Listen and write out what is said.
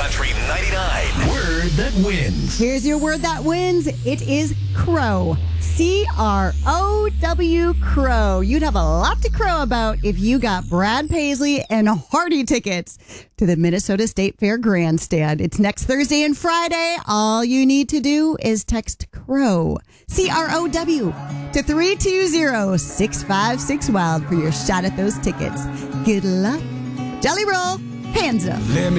Country 99. Word that wins. Here's your word that wins. It is crow. C-R-O-W, crow. You'd have a lot to crow about if you got Brad Paisley and Hardy tickets to the Minnesota State Fair Grandstand. It's next Thursday and Friday. All you need to do is text crow, C-R-O-W, to 320-656-WILD for your shot at those tickets. Good luck. Jelly Roll, hands up.